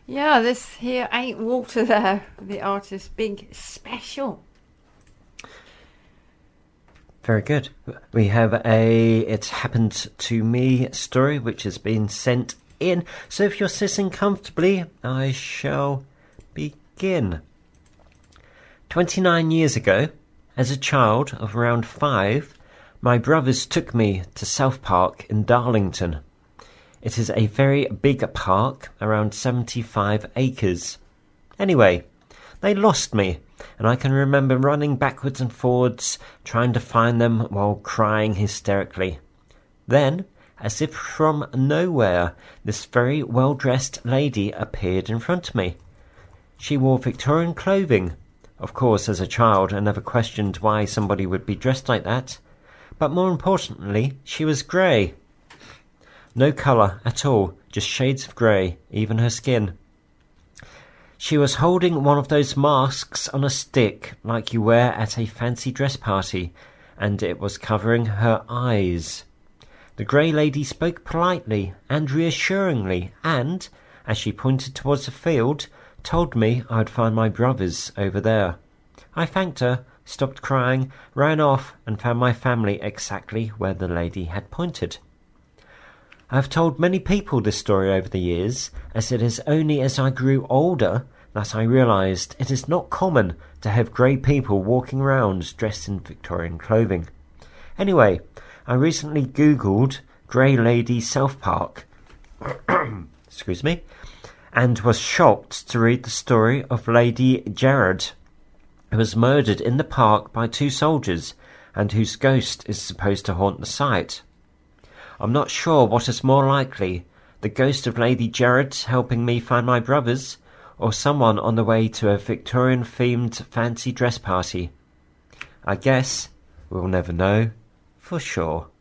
Yeah, this here ain't water there. The artist's big special. Very good. We have a It's Happened to Me story which has been sent in. So if you're sitting comfortably, I shall begin. 29 years ago, as a child of around 5, my brothers took me to South Park in Darlington. It is a very big park, around 75 acres. Anyway, they lost me, and I can remember running backwards and forwards, trying to find them while crying hysterically. Then, as if from nowhere, this very well-dressed lady appeared in front of me. She wore Victorian clothing. Of course, as a child, I never questioned why somebody would be dressed like that. But more importantly, she was grey. No colour at all, just shades of grey, even her skin. She was holding one of those masks on a stick like you wear at a fancy dress party, and it was covering her eyes. The grey lady spoke politely and reassuringly, and, as she pointed towards the field, told me I'd find my brothers over there. I thanked her, stopped crying, ran off, and found my family exactly where the lady had pointed. I have told many people this story over the years, as it is only as I grew older that I realised it is not common to have grey people walking around dressed in Victorian clothing. Anyway, I recently googled Grey Lady South Park excuse me, and was shocked to read the story of Lady Gerard, who was murdered in the park by 2 soldiers, and whose ghost is supposed to haunt the site. I'm not sure what is more likely, the ghost of Lady Gerard helping me find my brothers, or someone on the way to a Victorian-themed fancy dress party. I guess we'll never know for sure.